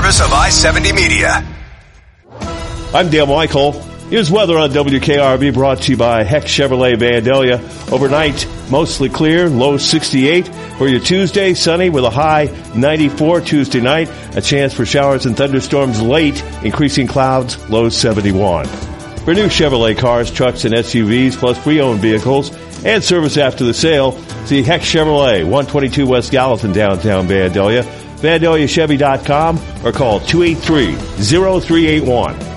service of I-70 Media. I'm Dale Michael. Here's weather on WKRB, brought to you by Heck Chevrolet Vandalia. Overnight, mostly clear, low 68. For your Tuesday, sunny with a high 94 Tuesday night. A chance for showers and thunderstorms late, increasing clouds, low 71. For new Chevrolet cars, trucks, and SUVs, plus pre-owned vehicles and service after the sale, see Heck Chevrolet, 122 West Gallatin, downtown Vandalia, VandaliaChevy.com, or call 283-0381.